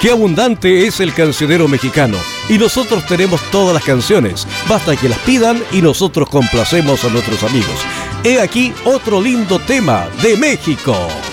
Qué abundante es el cancionero mexicano, y nosotros tenemos todas las canciones. Basta que las pidan y nosotros complacemos a nuestros amigos. He aquí otro lindo tema de México.